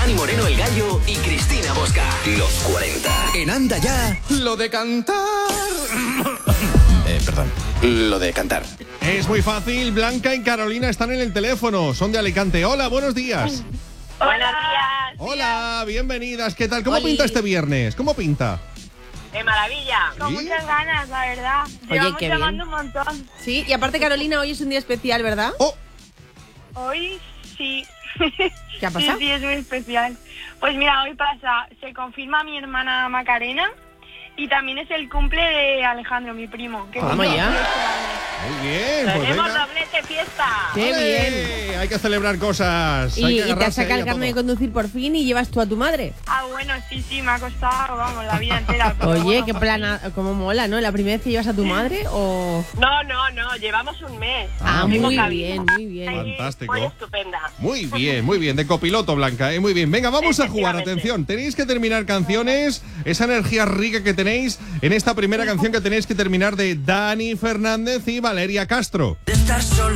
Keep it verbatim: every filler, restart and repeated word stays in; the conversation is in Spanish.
Dani Moreno el Gallo y Cristina Bosca. Los cuarenta. En Anda Ya, lo de cantar. eh, perdón, lo de cantar. Es muy fácil. Blanca y Carolina están en el teléfono. Son de Alicante. Hola, buenos días. Buenos días. Hola, bienvenidas. ¿Qué tal? ¿Cómo Oli. pinta este viernes? ¿Cómo pinta? De maravilla. Con ¿Sí? muchas ganas, la verdad. Oye, Llevamos qué llamando un montón. Sí, y aparte, Carolina, hoy es un día especial, ¿verdad? Oh, Hoy sí. ¿Qué ha pasado? Sí, sí, es muy especial. Pues mira, hoy pasa, se confirma mi hermana Macarena y también es el cumple de Alejandro, mi primo. Que Vamos cumple ya. dieciocho años. muy bien. Pues Tenemos venga. doblete fiesta. Qué ¡Ole! bien. Hay que celebrar cosas. Hay Y, que y te has agarrarse sacado ahí el a carnet de todo. conducir por fin y llevas tú a tu madre. Ah, bueno, sí, sí, me ha costado, vamos, la vida entera. pero Oye, bueno, qué por plana, cómo mola, ¿no? ¿La primera vez que llevas a tu madre o...? fin. No, no, no, llevamos un mes. Ah, Tengo muy cabida. bien, muy bien. Ahí, Fantástico. Muy estupenda. Muy bien, muy bien. De copiloto, Blanca, ¿eh? Muy bien. Venga, vamos a jugar. Efectivamente. Atención, tenéis que terminar canciones. Esa energía rica que tenéis en esta primera canción que tenéis que terminar de Dani Fernández y Valeria Castro. De estar solo.